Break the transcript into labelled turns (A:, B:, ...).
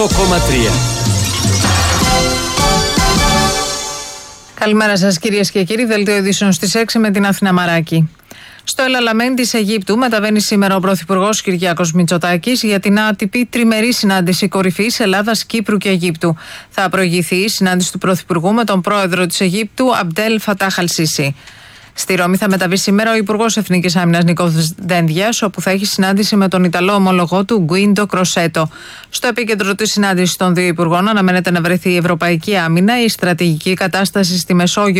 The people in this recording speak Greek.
A: Καλημέρα σας κυρίες και κύριοι, δελτίο ειδήσεων στις 6 με την Αθηνά Μαράκη. Στο Ελαλαμέν της Αιγύπτου μεταβαίνει σήμερα ο Πρωθυπουργός Κυριάκος Μητσοτάκης για την άτυπη τριμερή συνάντηση κορυφής Ελλάδας, Κύπρου και Αιγύπτου. Θα προηγηθεί η συνάντηση του Πρωθυπουργού με τον πρόεδρο της Αιγύπτου, Αμπτέλ Φατάχ Αλ-Σίσι. Στη Ρώμη θα μεταβεί σήμερα ο Υπουργός Εθνικής Άμυνας Νίκος Δένδιας, όπου θα έχει συνάντηση με τον Ιταλό ομολογό του Γκουίντο Κροσέτο. Στο επίκεντρο της συνάντησης των δύο υπουργών αναμένεται να βρεθεί η ευρωπαϊκή άμυνα, η στρατηγική κατάσταση στη Μεσόγειο